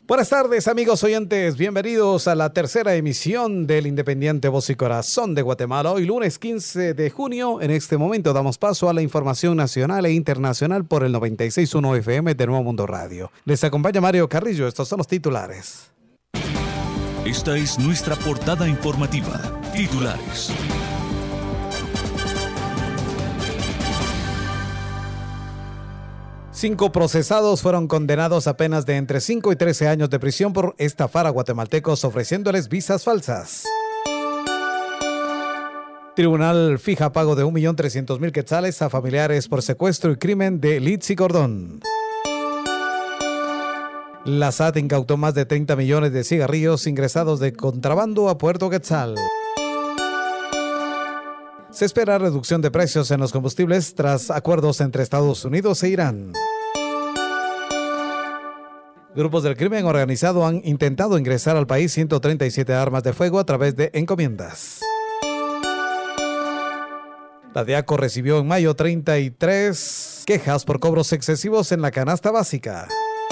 Buenas tardes, amigos oyentes. Bienvenidos a la tercera emisión del Independiente Voz y Corazón de Guatemala. Hoy lunes 15 de junio. En este momento damos paso a la información nacional e internacional por el 96.1 FM de Nuevo Mundo Radio. Les acompaña Mario Carrillo. Estos son los titulares. Esta es nuestra portada informativa. Titulares. Cinco procesados fueron condenados a penas de entre 5 y 13 años de prisión por estafar a guatemaltecos ofreciéndoles visas falsas. Tribunal fija pago de 1.300.000 quetzales a familiares por secuestro y crimen de Litsi Cordón. La SAT incautó más de 30 millones de cigarrillos ingresados de contrabando a Puerto Quetzal. Se espera reducción de precios en los combustibles tras acuerdos entre Estados Unidos e Irán. Grupos del crimen organizado han intentado ingresar al país 137 armas de fuego a través de encomiendas. La DIACO recibió en mayo 33 quejas por cobros excesivos en la canasta básica.